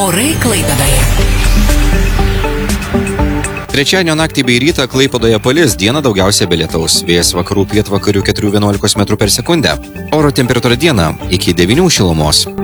Orai Klaipėdoje. Trečiadienio naktį bei rytą Klaipėdoje palis, dieną daugiausia be lietaus. Vėjas vakarų pietvakarių 4–11 m/s. Oro temperatūra dieną iki 9 šilumos.